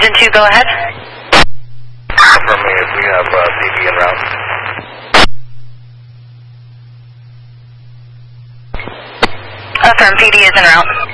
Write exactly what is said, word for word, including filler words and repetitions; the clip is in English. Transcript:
Engine two, go ahead. For me, if we have uh, P D en route. Affirm, P D is en route.